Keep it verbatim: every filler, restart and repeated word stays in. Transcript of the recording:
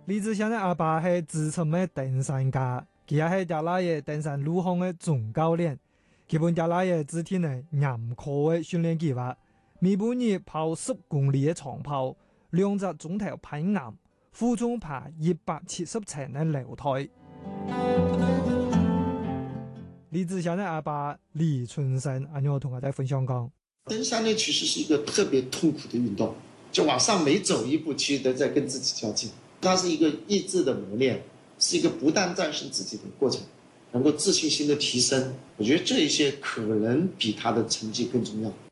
李志祥的阿爸是资深的登山家，佢也是家那嘅登山路况的总教练。基本家那嘅制定嘅严苛嘅训练计划，每半日跑十公里嘅长跑，两隻鐘頭攀岩，負重爬一百七十層嘅樓台。李志祥的阿爸李春生，阿妞同我哋分享講， 登山呢其实是一个特别痛苦的运动，就往上每走一步，其实都在跟自己较劲。它是一个意志的磨练，是一个不断战胜自己的过程，能够自信心的提升。我觉得这一些可能比他的成绩更重要。